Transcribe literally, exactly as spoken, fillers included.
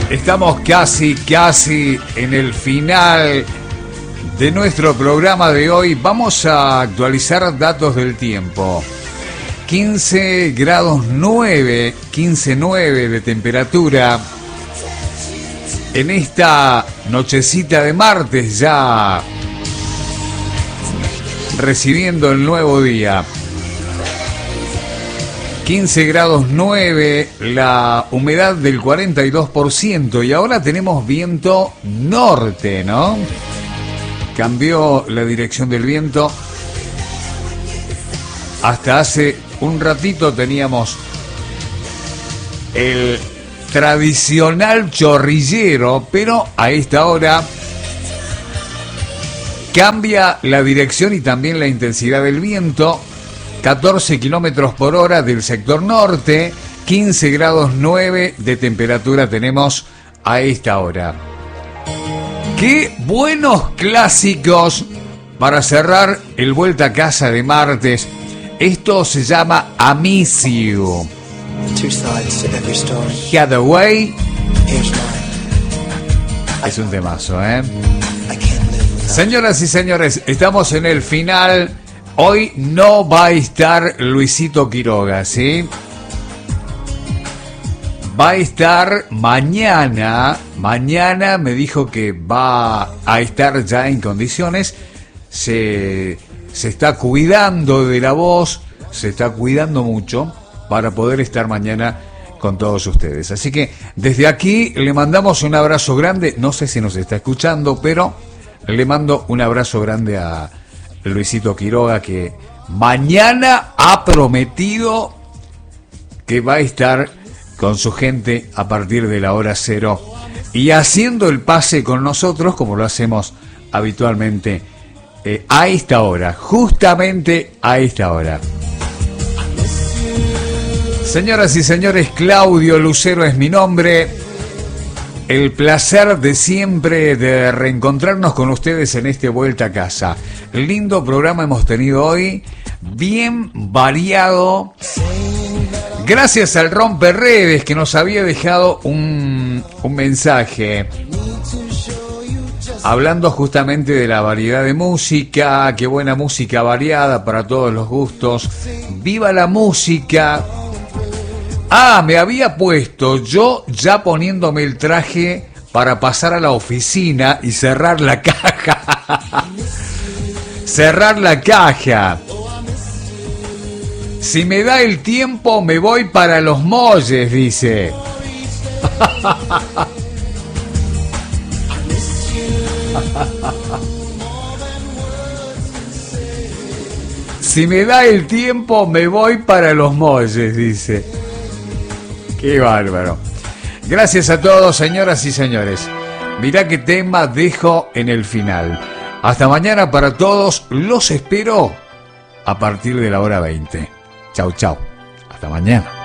Estamos casi, casi en el final de nuestro programa de hoy. Vamos a actualizar datos del tiempo. quince grados nueve, quince nueve de temperatura en esta nochecita de martes, ya recibiendo el nuevo día. quince grados nueve, la humedad del cuarenta y dos por ciento y ahora tenemos viento norte, ¿no? Cambió la dirección del viento. Hasta hace un ratito teníamos el tradicional chorrillero, pero a esta hora cambia la dirección y también la intensidad del viento. catorce kilómetros por hora del sector norte, quince grados nueve de temperatura tenemos a esta hora. ¡Qué buenos clásicos para cerrar el Vuelta a Casa de martes! Esto se llama I Miss You. Hathaway. Es un temazo, ¿eh? Señoras y señores, estamos en el final. Hoy no va a estar Luisito Quiroga, ¿sí? Va a estar mañana. Mañana me dijo que va a estar ya en condiciones. Se, se está cuidando de la voz, se está cuidando mucho para poder estar mañana con todos ustedes. Así que desde aquí le mandamos un abrazo grande. No sé si nos está escuchando, pero le mando un abrazo grande a Luisito Quiroga, que mañana ha prometido que va a estar con su gente a partir de la hora cero y haciendo el pase con nosotros como lo hacemos habitualmente eh, a esta hora, justamente a esta hora. Señoras y señores, Claudio Lucero es mi nombre. El placer de siempre de reencontrarnos con ustedes en este Vuelta a Casa. Lindo programa hemos tenido hoy, bien variado. Gracias al Romperredes que nos había dejado un, un mensaje hablando justamente de la variedad de música. Qué buena música variada para todos los gustos. ¡Viva la música! Ah, me había puesto yo ya poniéndome el traje para pasar a la oficina y cerrar la caja. Cerrar la caja. Si me da el tiempo me voy para Los Molles, dice. Si me da el tiempo me voy para Los Molles, dice. Qué bárbaro. Gracias a todos, señoras y señores. Mirá qué tema dejo en el final. Hasta mañana para todos. Los espero a partir de la hora veinte. Chau, chau. Hasta mañana.